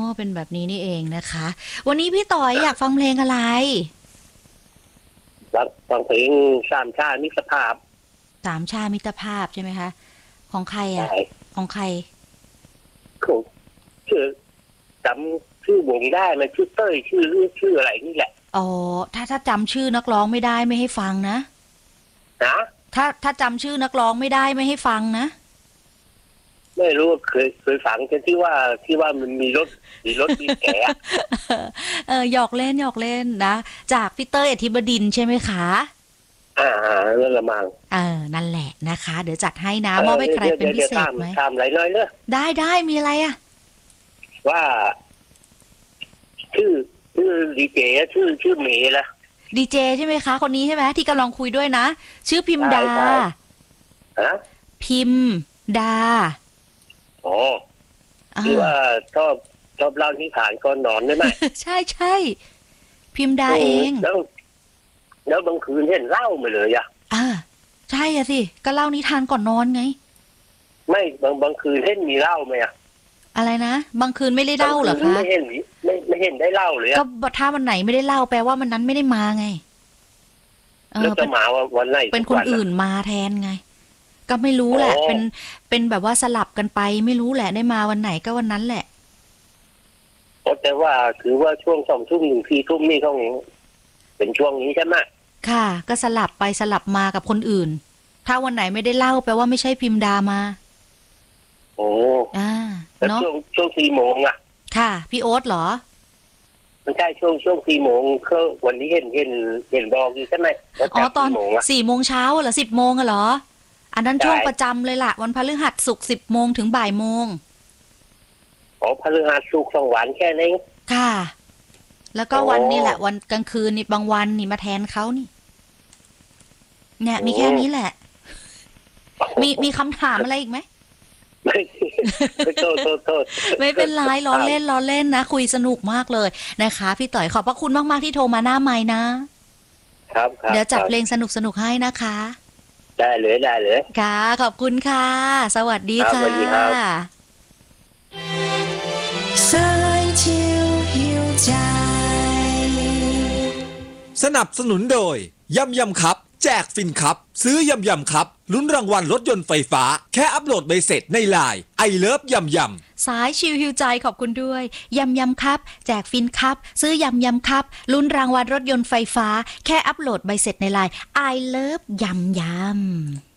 เป็นแบบนี้นี่เองนะคะวันนี้พี่ต่อยอยากฟังเพลงอะไรฟังเพลงสามชาติมิตรภาพสามชามิตรภาพใช่ไหมคะของใครอ่ะของใครของชื่อจำชื่อวงได้มันชื่อเต้ยชื่ออะไรนี่แหละอ๋อถ้าจำชื่อนักร้องไม่ได้ไม่ให้ฟังนะถ้าจำชื่อนักร้องไม่ได้ไม่ให้ฟังนะไม่รู้เคยฟังกันที่ว่ามันมีรถมีแก่หยอกเล่นนะจากพี่เต้ยอธิบดินใช่ไหมคะนั่นละมังนั่นแหละนะคะเดี๋ยวจัดให้นะมอบให้ใครเป็นพิเศษไหมถามอะไรน้อยเนอะได้มีอะไรอ่ะว่าชื่อดีเจชื่อเมย์ละดีเจใช่ไหมคะคนนี้ใช่ไหมที่กำลังคุยด้วยนะชื่อพิมดาพิมดาอ๋อที่ว่าชอบเล่านิทานก่อนนอนได้ไหมใช่พิมดาเองแล้วบางคืนเห็นเล่ามาเลยอ่ะใช่อะสิก็เล่านิทานก่อนนอนไงไม่บางคืนเห็นมีเล่าไหมอะอะไรนะบางคืนไม่ได้เล่าเหรอคะไม่เห็นได้เล่าเลยก็ถ้าวันไหนไม่ได้เล่าแปลว่ามันนั้นไม่ได้มาไงแล้วจะมาวันไหนเป็นคนอื่นมาแทนไงก็ไม่รู้แหละเป็นแบบว่าสลับกันไปไม่รู้แหละได้มาวันไหนก็วันนั้นแหละแต่ว่าคือว่าช่วง2 ทุ่ม 1 4 ทุ่มนี่ต้องเป็นช่วงนี้ใช่ไหมค่ะก็สลับไปสลับมากับคนอื่นถ้าวันไหนไม่ได้เล่าแปลว่าไม่ใช่พิมดามาแล้วช่วง4 โมงอ่ะค่ะพี่โอ๊ตเหรอมันใช่ช่วง4 โมงเขาวันนี้เห็นบอกอยู่ใช่ไหมตอน4 โมงเช้าเหรอ10 โมงเหรออันนั้นช่วงประจำเลยล่ะวันพฤหัสศุกร์10 โมงถึงบ่ายโมงพฤหัสศุกร์2 วันแค่นี้ค่ะแล้วก็วันนี้แหละวันกลางคืนนี่บางวันนี่มาแทนเขานี่เนี่ยมีแค่นี้แหละมีคำถามอะไรอีกไหมไม่โทษไม่เป็นไรล้อเล่นนะคุยสนุกมากเลยนะคะพี่ต่อยขอบพระคุณมากๆที่โทรมาหน้าไมค์นะครับเดี๋ยวจับเพลงสนุกให้นะคะได้เลยค่ะขอบคุณค่ะสวัสดีค่ะสายเที่ยวหิวใจสนับสนุนโดยยำครับแจกฟินครับซื้อยำครับลุ้นรางวัลรถยนต์ไฟฟ้าแค่อัปโหลดใบเสร็จในไลน์ไอเลิฟยำสายชิวหิวใจขอบคุณด้วยยำครับแจกฟินครับซื้อยำครับลุ้นรางวัลรถยนต์ไฟฟ้าแค่อัปโหลดใบเสร็จในไลน์ไอเลิฟยำ